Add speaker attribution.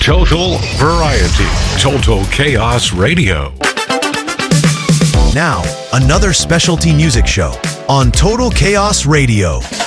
Speaker 1: Total variety. Total Chaos Radio.
Speaker 2: Now, another specialty music show on Total Chaos Radio.